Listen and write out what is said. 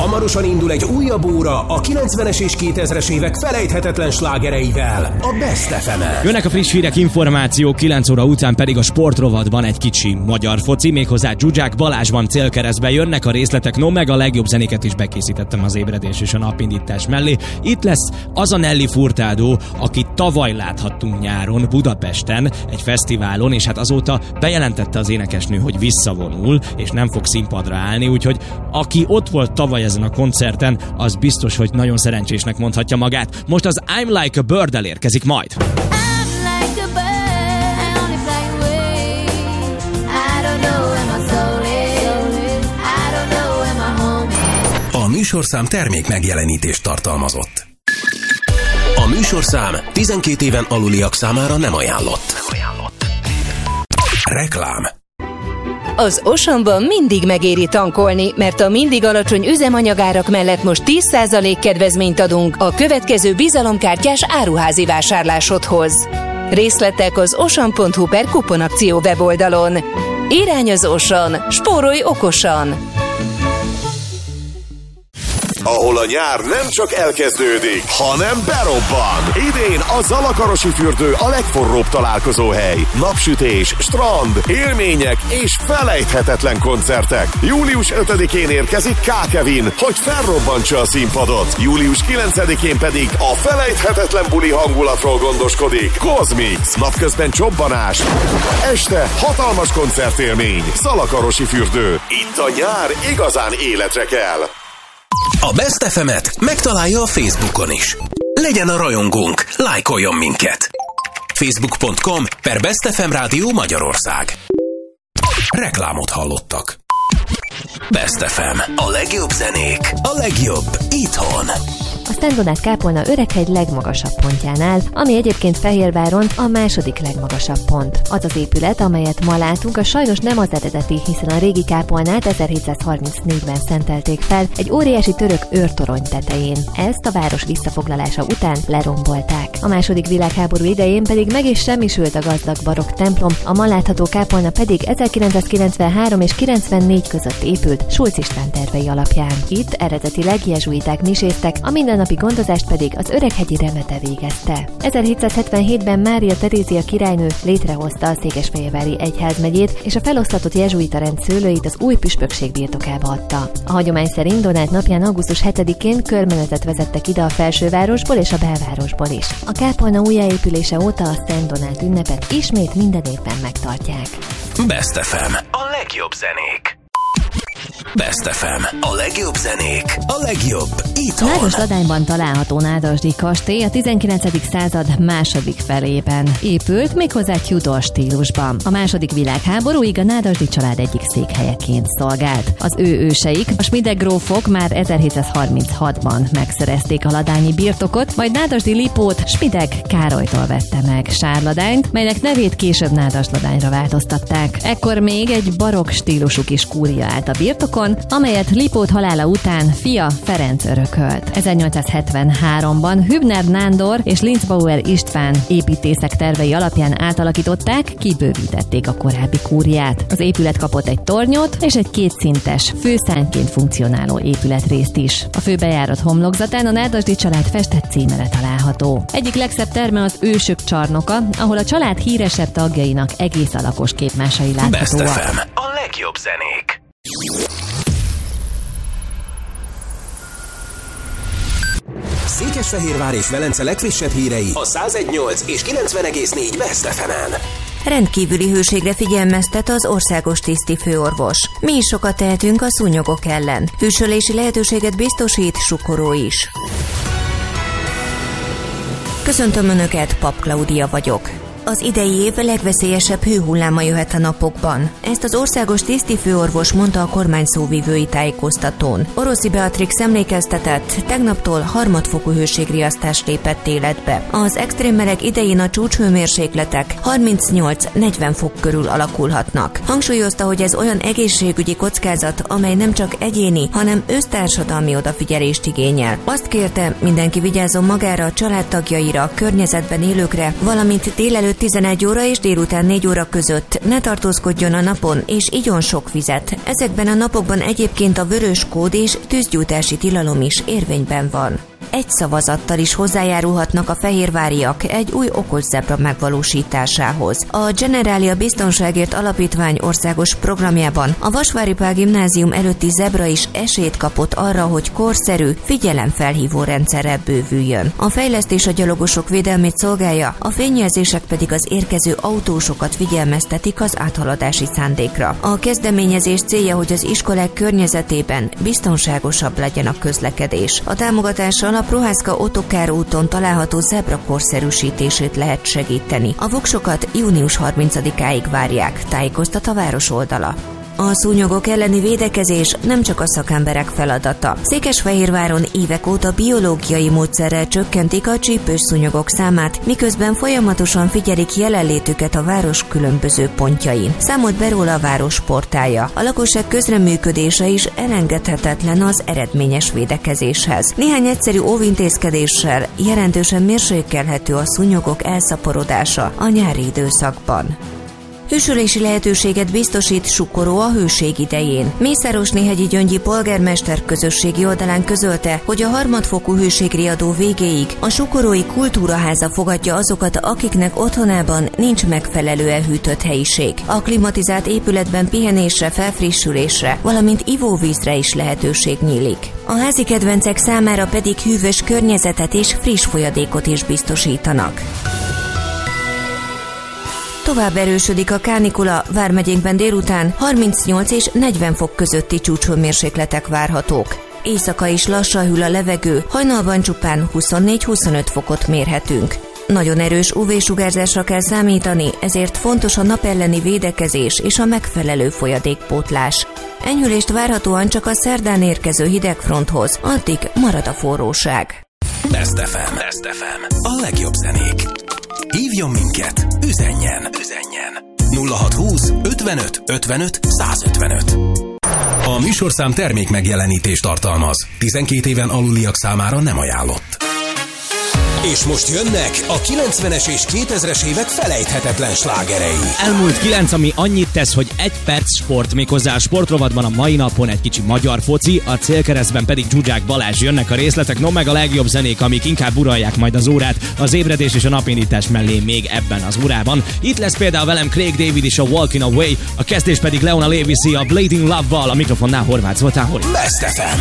Hamarosan indul egy újabb óra a 90-es és 2000-es évek felejthetetlen slágereivel, a Best FM-en. Jönnek a friss hírek, információk, 9 óra után pedig a sportrovatban egy kicsi magyar foci, méghozzá Zsuzsák Balázsban célkeresztbe jönnek a részletek, no meg a legjobb zenéket is bekészítettem az ébredés és a napindítás mellé. Itt lesz az a Nelly Furtado, akit tavaly láthattunk nyáron Budapesten egy fesztiválon, és hát azóta bejelentette az énekesnő, hogy visszavonul, és nem fog színpadra állni, úgyhogy aki ott volt tavaly ezen a koncerten, az biztos, hogy nagyon szerencsésnek mondhatja magát. Most az I'm Like a Bird-el érkezik majd. A műsorszám termék megjelenítést tartalmazott. A műsorszám 12 éven aluliak számára nem ajánlott. Reklám. Az Auchanban mindig megéri tankolni, mert a mindig alacsony üzemanyagárak mellett most 10% kedvezményt adunk a következő bizalomkártyás áruházi vásárlásodhoz. Részletek az auchan.hu/kuponakció weboldalon. Irány az Auchan, spórolj okosan! Ahol a nyár nem csak elkezdődik, hanem berobban. Idén a Zalakarosi fürdő a legforróbb találkozóhely. Napsütés, strand, élmények és felejthetetlen koncertek. Július 5-én érkezik K. Kevin, hogy felrobbantsa a színpadot. Július 9-én pedig a felejthetetlen buli hangulatról gondoskodik Kozmix. Napközben csobbanás, este hatalmas koncertélmény. Zalakarosi fürdő. Itt a nyár igazán életre kell. A Best FM-et megtalálja a Facebookon is. Legyen a rajongónk, lájkoljon minket! Facebook.com/Best FM Rádió Magyarország. Reklámot hallottak. Best FM. A legjobb zenék, a legjobb itthon. A Szent Donát kápolna Öreghegy legmagasabb pontjánál, ami egyébként Fehérváron a második legmagasabb pont. Az az épület, amelyet ma látunk, a sajnos nem az eredeti, hiszen a régi kápolnát 1734-ben szentelték fel egy óriási török őrtorony tetején. Ezt a város visszafoglalása után lerombolták. A második világháború idején pedig meg is semmisült a gazdag barokk templom, a ma látható kápolna pedig 1993 és 94 között épült Schulz István tervei alapján. Itt eredetileg jezsuiták miséztek, a mindennapi gondozást pedig az Öreghegyi Remete végezte. 1777-ben Mária Terézia királynő létrehozta a Székesfehérvári egyházmegyét, és a felosztatott jezsuita rend szőlőit az új püspökség birtokába adta. A hagyomány szerint Donát napján augusztus 7-én körmenetet vezettek ide a felsővárosból és a belvárosból is. A kápolna újjáépülése óta a Szent Donát ünnepet ismét minden évben megtartják. Best FM. A legjobb zenék. Best FM. A legjobb zenék, a legjobb itthon. Nádasladányban található nádasdi kastély a 19. század második felében épült, méghozzá Tudor stílusban. A második világháborúig a nádasdi család egyik székhelyeként szolgált. Az ő őseik, a Schmidek grófok már 1736-ban megszerezték a ladányi birtokot, majd Nádasdi Lipót Schmidek Károlytól vette meg Sárladányt, melynek nevét később Nádasladányra változtatták. Ekkor még egy barokk stílusú kis kúria állt a birtokon, amelyet Lipót halála után fia Ferenc örökölt. 1873-ban Hübner Nándor és Linzbauer István építészek tervei alapján átalakították, kibővítették a korábbi kúriát. Az épület kapott egy tornyot és egy kétszintes, főszárnyként funkcionáló épületrészt is. A főbejárat homlokzatán a nádasdi család festett címere található. Egyik legszebb terme az Ősök csarnoka, ahol a család híresebb tagjainak egész alakos képmásai láthatóak. Best FM. A legjobb zenék. Székesfehérvár és Velence legfrissebb hírei a 101.8 és 90.4 Best FM-en. Rendkívüli hőségre figyelmeztet az országos tisztifőorvos. Mi is sokat tehetünk a szúnyogok ellen. Hűsölési lehetőséget biztosít Sukoró is. Köszöntöm Önöket, Pap Klaudia vagyok. Az idei év legveszélyesebb hőhulláma jöhet a napokban. Ezt az országos tisztifőorvos mondta a kormány szóvivői tájékoztatón. Oroszi Beatrix emlékeztetett, tegnaptól harmadfokú hőségriasztás lépett életbe. Az extrém meleg idején a csúcshőmérsékletek 38-40 fok körül alakulhatnak. Hangsúlyozta, hogy ez olyan egészségügyi kockázat, amely nem csak egyéni, hanem össztársadalmi odafigyelést igényel. Azt kérte, mindenki vigyázzon magára, a családtagjaira, a környezetben élőkre, valamint délelőtt 11 óra és délután 4 óra között ne tartózkodjon a napon és igyon sok vizet. Ezekben a napokban egyébként a vörös kód és tűzgyújtási tilalom is érvényben van. Egy szavazattal is hozzájárulhatnak a fehérváriak egy új okos zebra megvalósításához. A Generália Biztonságért Alapítvány országos programjában a Vasvári Pál Gimnázium előtti zebra is esélyt kapott arra, hogy korszerű, figyelemfelhívó rendszerrel bővüljön. A fejlesztés a gyalogosok védelmét szolgálja, a fényjelzések pedig az érkező autósokat figyelmeztetik az áthaladási szándékra. A kezdeményezés célja, hogy az iskolák környezetében biztonságosabb legyen a közlekedés. A támogatással a Prohászka Ottokár úton található zebra korszerűsítését lehet segíteni. A voksokat június 30-áig várják, tájékoztat a város oldala. A szúnyogok elleni védekezés nem csak a szakemberek feladata. Székesfehérváron évek óta biológiai módszerrel csökkentik a csípős szúnyogok számát, miközben folyamatosan figyelik jelenlétüket a város különböző pontjain. Számolt be róla a város portálja. A lakosság közreműködése is elengedhetetlen az eredményes védekezéshez. Néhány egyszerű óvintézkedéssel jelentősen mérsékelhető a szúnyogok elszaporodása a nyári időszakban. Hősölési lehetőséget biztosít Sukoró a hőség idején. Mészárosnéhegyi Gyöngyi polgármester közösségi oldalán közölte, hogy a harmadfokú hőségriadó végéig a Sukorói Kultúraháza fogadja azokat, akiknek otthonában nincs megfelelően hűtött helyiség. A klimatizált épületben pihenésre, felfrissülésre, valamint ivóvízre is lehetőség nyílik. A házi kedvencek számára pedig hűvös környezetet és friss folyadékot is biztosítanak. Tovább erősödik a kánikula, Vármegyénkben délután 38 és 40 fok közötti csúcshőmérsékletek várhatók. Éjszaka is lassan hűl a levegő, hajnalban csupán 24-25 fokot mérhetünk. Nagyon erős UV-sugárzásra kell számítani, ezért fontos a nap elleni védekezés és a megfelelő folyadékpótlás. Enyhülést várhatóan csak a szerdán érkező hidegfronthoz, addig marad a forróság. Best FM. A legjobb zenék. Hívjon minket, üzenjen. 0620 55 55 155. A műsorszám termék megjelenítést tartalmaz. 12 éven aluliak számára nem ajánlott. És most jönnek a 90-es és 2000-es évek felejthetetlen slágerei. Elmúlt 9, ami annyit tesz, hogy egy perc sport, méghozzá a sportrovatban a mai napon egy kicsi magyar foci, a célkeresztben pedig Zsuzsák Balázs, jönnek a részletek, no meg a legjobb zenék, amik inkább uralják majd az órát, az ébredés és a napindítás mellé még ebben az órában. Itt lesz például velem Craig David is a Walking Away, a kezdés pedig Leona Levisi a Blading Love-val, a mikrofonnál Horváth Zoltán. Best FM.